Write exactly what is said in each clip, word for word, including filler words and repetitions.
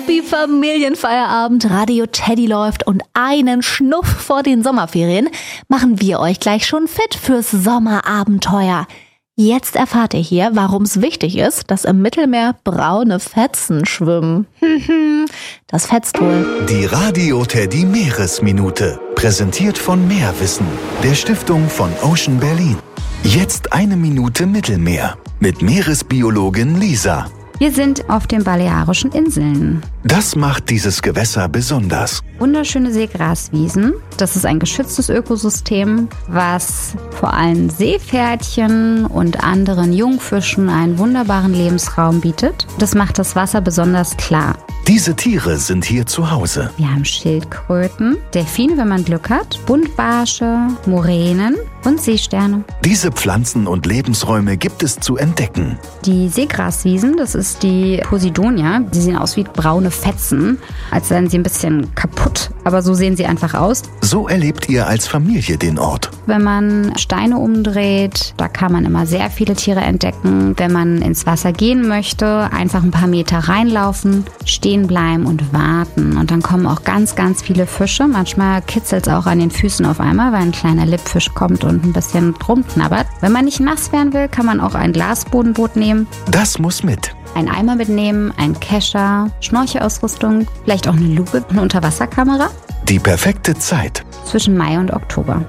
Happy Familienfeierabend, Radio Teddy läuft und einen Schnuff vor den Sommerferien machen wir euch gleich schon fit fürs Sommerabenteuer. Jetzt erfahrt ihr hier, warum es wichtig ist, dass im Mittelmeer braune Fetzen schwimmen. Das fetzt wohl. Die Radio Teddy Meeresminute, präsentiert von Meerwissen, der Stiftung von Ocean Berlin. Jetzt eine Minute Mittelmeer mit Meeresbiologin Lisa. Wir sind auf den Balearischen Inseln. Das macht dieses Gewässer besonders. Wunderschöne Seegraswiesen. Das ist ein geschütztes Ökosystem, was vor allem Seepferdchen und anderen Jungfischen einen wunderbaren Lebensraum bietet. Das macht das Wasser besonders klar. Diese Tiere sind hier zu Hause. Wir haben Schildkröten, Delfine, wenn man Glück hat, Buntbarsche, Muränen und Seesterne. Diese Pflanzen und Lebensräume gibt es zu entdecken. Die Seegraswiesen, das ist die Posidonia. Die sehen aus wie braune Fetzen, als seien sie ein bisschen kaputt. Aber so sehen sie einfach aus. So erlebt ihr als Familie den Ort. Wenn man Steine umdreht, da kann man immer sehr viele Tiere entdecken. Wenn man ins Wasser gehen möchte, einfach ein paar Meter reinlaufen, stehen bleiben und warten. Und dann kommen auch ganz, ganz viele Fische. Manchmal kitzelt es auch an den Füßen auf einmal, weil ein kleiner Lippfisch kommt und ein bisschen rumknabbert. Wenn man nicht nass werden will, kann man auch ein Glasbodenboot nehmen. Das muss mit. Ein Eimer mitnehmen, ein Kescher, Schnorchelausrüstung, vielleicht auch eine Lupe, eine Unterwasserkamera. Die perfekte Zeit. Zwischen Mai und Oktober.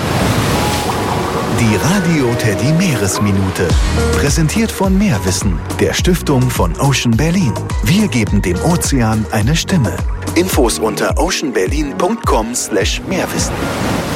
Die Radio Teddy Meeresminute. Präsentiert von Meerwissen, der Stiftung von Ocean Berlin. Wir geben dem Ozean eine Stimme. Infos unter oceanberlin punkt com slash Meerwissen.